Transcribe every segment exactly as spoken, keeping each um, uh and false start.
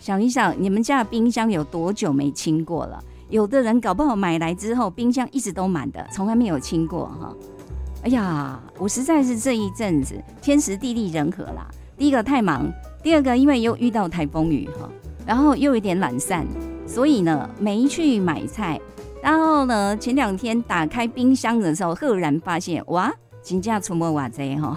想一想，你们家的冰箱有多久没清过了？有的人搞不好买来之后，冰箱一直都满的，从来没有清过哈。哎呀，我实在是这一阵子天时地利人和啦。第一个太忙，第二个因为又遇到台风雨哈，然后又有点懒散，所以呢没去买菜。然后呢，前两天打开冰箱的时候，赫然发现哇，真的出没哇这哈。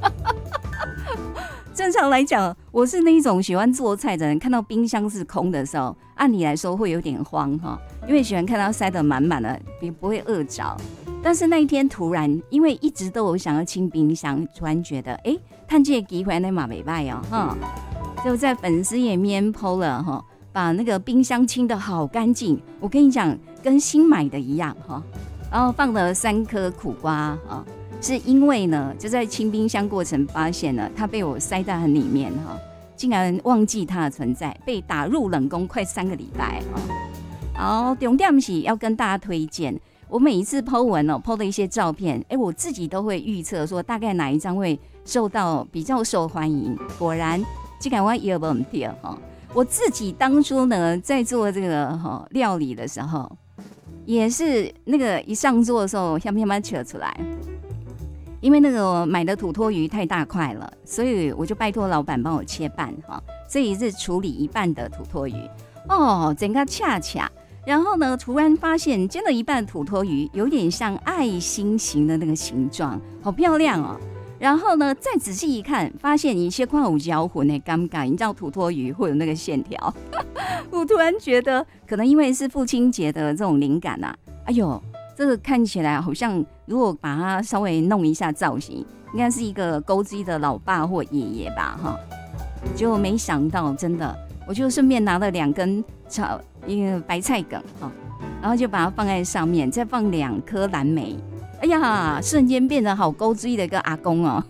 正常来讲，我是那一种喜欢做菜的人，看到冰箱是空的时候，按理来说会有点慌哈，因为喜欢看到塞得满满的，也不会饿着。但是那一天突然，因为一直都有想要清冰箱，突然觉得，哎，探这个机会那嘛没败哦哈，就在粉丝页面 po 了哈，把那个冰箱清得好干净。我跟你讲，跟新买的一样哈。然后放了三颗苦瓜啊。是因为呢，就在清冰箱过程发现了它被我塞在很里面哈，竟然忘记它的存在，被打入冷宫快三个礼拜哈。好，重点是要跟大家推荐，我每一次 po 文哦 ，po 的一些照片，哎，我自己都会预测说大概哪一张会受到比较受欢迎。果然，这个我也没错哈。我自己当初呢在做这个哈料理的时候，也是那个一上桌的时候，香片慢扯出来。因为那个我买的土托鱼太大块了，所以我就拜托老板帮我切半哈，这一次处理一半的土托鱼哦，整个恰恰，然后呢，突然发现煎了一半的土托鱼有点像爱心形的那个形状，好漂亮哦。然后呢，再仔细一看，发现一些块五角混的尴尬，你知道土托鱼会有那个线条，我突然觉得可能因为是父亲节的这种灵感啊，哎呦。这个看起来好像，如果把它稍微弄一下造型，应该是一个勾机的老爸或爷爷吧，哈。结果没想到，真的，我就顺便拿了两根炒一个白菜梗，哈，然后就把它放在上面，再放两颗蓝莓。哎呀，瞬间变得好勾机的一个阿公哦！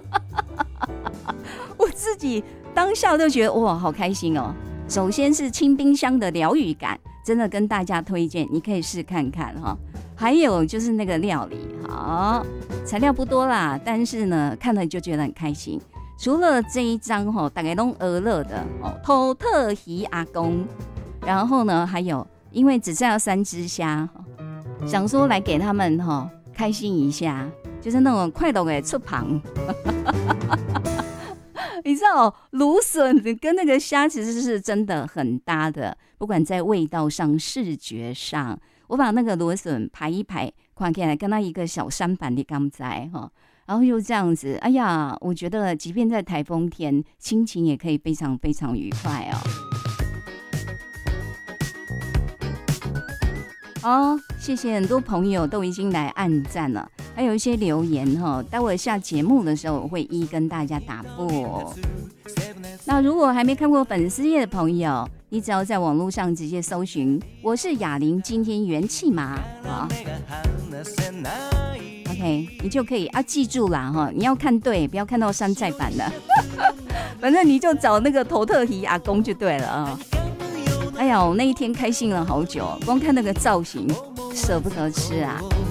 我自己当下就觉得哇，好开心哦。首先是清冰箱的疗愈感，真的跟大家推荐，你可以试看看哈。还有就是那个料理，好，材料不多啦，但是呢，看了就觉得很开心。除了这一张哈，大概都俄乐的哦，土特鱼阿公，然后呢，还有因为只剩下三只虾，想说来给他们哈开心一下，就是那种快乐的出旁。你知道芦笋跟那个虾其实是真的很搭的，不管在味道上、视觉上。我把那个芦笋排一排，看起来跟它一个小山板的刚在哈，然后又这样子，哎呀，我觉得即便在台风天，心情也可以非常非常愉快哦。好，谢谢很多朋友都已经来按赞了，还有一些留言哈，待会下节目的时候我会一一跟大家答复。那如果还没看过粉丝页的朋友，你只要在网络上直接搜寻我是雅玲，今天元气麻啊 ，OK， 你就可以啊，记住啦哈，你要看对，不要看到山寨版的，反正你就找那个头特鱼阿公就对了啊。哎呀，我那一天开心了好久，光看那个造型舍不得吃啊。